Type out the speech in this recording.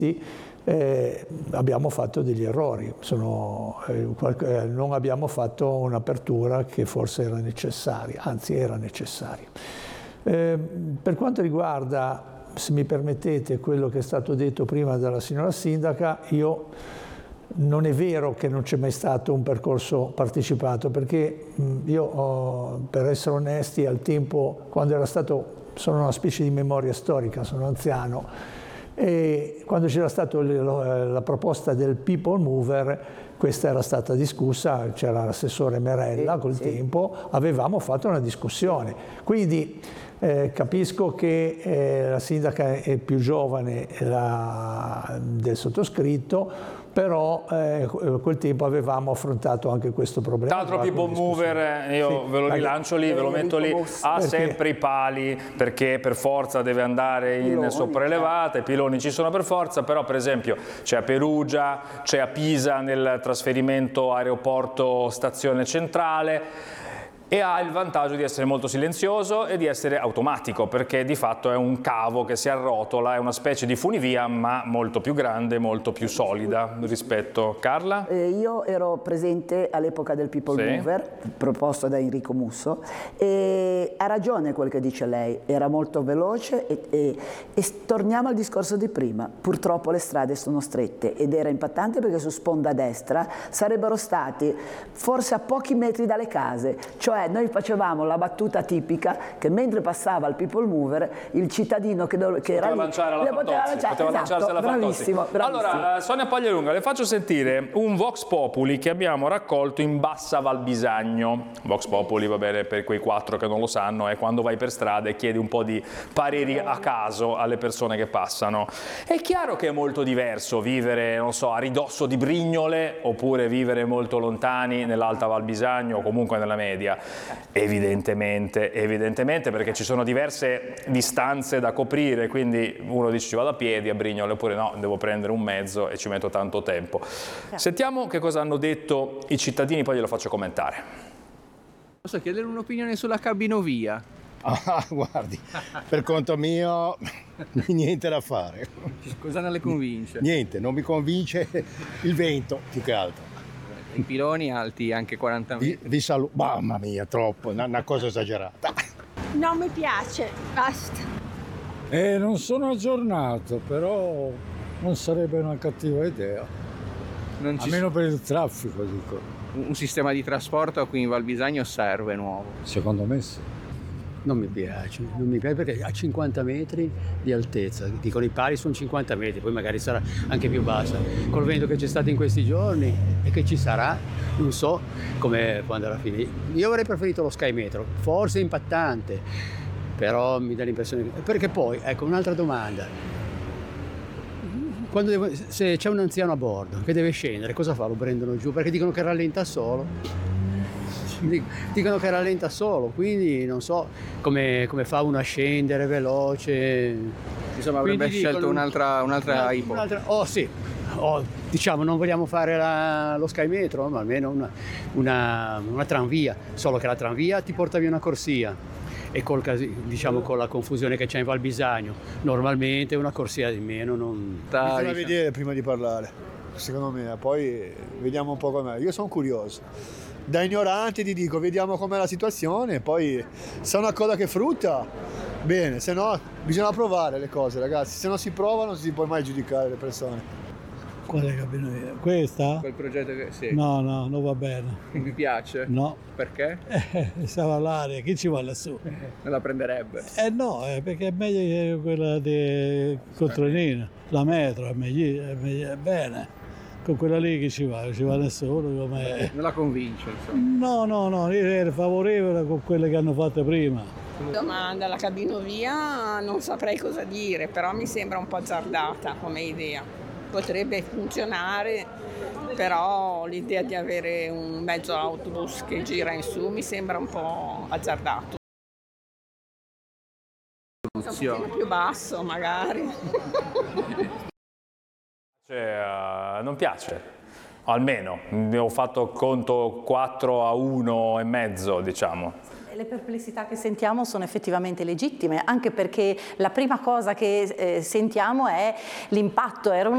abbiamo fatto degli errori, non abbiamo fatto un'apertura che forse era necessaria, anzi era necessaria. Per quanto riguarda, se mi permettete, quello che è stato detto prima dalla signora Sindaca, non è vero che non c'è mai stato un percorso partecipato, perché io, per essere onesti, al tempo, quando era stato, sono una specie di memoria storica, sono anziano, e quando c'era stata la proposta del People Mover, questa era stata discussa, c'era l'assessore Merella col tempo, avevamo fatto una discussione. Quindi capisco che la sindaca è più giovane del sottoscritto, però quel tempo avevamo affrontato anche questo problema. Tra l'altro People Mover, io ve lo rilancio lì, ve lo metto lì, ha sempre i pali, perché per forza deve andare in sopraelevata, i piloni ci sono per forza, però per esempio c'è a Perugia, c'è a Pisa nel trasferimento aeroporto-stazione centrale, e ha il vantaggio di essere molto silenzioso e di essere automatico, perché di fatto è un cavo che si arrotola, è una specie di funivia ma molto più grande, molto più solida rispetto. Carla? Io ero presente all'epoca del People Mover, proposto da Enrico Musso, e ha ragione quel che dice lei, era molto veloce e torniamo al discorso di prima, purtroppo le strade sono strette ed era impattante perché su sponda destra sarebbero stati forse a pochi metri dalle case, cioè noi facevamo la battuta tipica che mentre passava il People Mover il cittadino che era lì poteva lanciarsi alla Fantozzi. Allora, Sonia Paglialunga, le faccio sentire un Vox Populi che abbiamo raccolto in Bassa Val Bisagno. Vox Populi, va bene, per quei 4 che non lo sanno, è quando vai per strada e chiedi un po' di pareri a caso alle persone che passano. È chiaro che è molto diverso vivere, non so, a ridosso di Brignole oppure vivere molto lontani nell'Alta Val Bisagno o comunque nella media. Evidentemente, perché ci sono diverse distanze da coprire, quindi uno dice ci vado a piedi a Brignole, oppure no, devo prendere un mezzo e ci metto tanto tempo. Sentiamo che cosa hanno detto i cittadini, poi glielo faccio commentare. Posso chiedere un'opinione sulla cabinovia? Ah, guardi, per conto mio niente da fare. Cosa non le convince? Niente, non mi convince il vento, più che altro. I piloni alti anche 40 metri. Mamma mia, troppo, una cosa esagerata. Non mi piace, basta. Non sono aggiornato, però non sarebbe una cattiva idea. Almeno per il traffico, dico. Un sistema di trasporto qui in Val Bisagno serve nuovo? Secondo me sì. Non mi piace perché ha 50 metri di altezza, dicono i pali sono 50 metri, poi magari sarà anche più bassa. Col vento che c'è stato in questi giorni e che ci sarà, non so come può andare a finire. Io avrei preferito lo Sky Metro, forse impattante, però mi dà l'impressione che... Perché poi, ecco, un'altra domanda. Se c'è un anziano a bordo che deve scendere, cosa fa? Lo prendono giù? Perché dicono che rallenta solo. Dicono che rallenta solo, quindi non so come fa uno a scendere veloce. Insomma, avrebbe scelto un'altra ipotesi. Diciamo non vogliamo fare lo Sky Metro, ma almeno una tranvia, solo che la tranvia ti porta via una corsia e con la confusione che c'è in Val Bisagno, normalmente una corsia di meno non... Bisogna vedere prima di parlare, secondo me, poi vediamo un po' com'è. Io sono curioso. Da ignorante ti dico, vediamo com'è la situazione, poi se è una cosa che frutta, bene, se no bisogna provare le cose, ragazzi, se non si provano non si può mai giudicare le persone. Quale cabinovia? Questa? Quel progetto che sì. No, non va bene. Non mi piace? No. Perché? Stava all'aria, chi ci va lassù? Non la prenderebbe? No, perché è meglio quella di Contronina, la metro, è bene. Con quella lì che ci va nessuno. Non la convince, insomma. No, io ero favorevole con quelle che hanno fatto prima. Domanda, la cabinovia non saprei cosa dire, però mi sembra un po' azzardata come idea. Potrebbe funzionare, però l'idea di avere un mezzo autobus che gira in su mi sembra un po' azzardato. Un po' più basso magari. Non piace, almeno ho fatto conto 4-1,5, diciamo. Le perplessità che sentiamo sono effettivamente legittime, anche perché la prima cosa che sentiamo è l'impatto. Era